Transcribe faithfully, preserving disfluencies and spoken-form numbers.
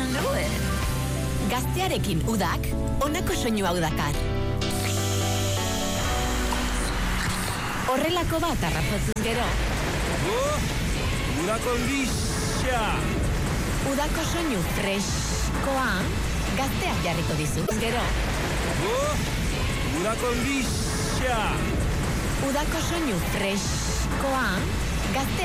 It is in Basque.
nuen. Gaztearekin udak, honako soinu hau dakar. Horrelako bat harrapatzuz gero. Oh, udako lisa! Udako soinu freskoa, gazteak jarriko dizu. Gero. Oh, udako lisa! Udako soinu freskoa, gazteak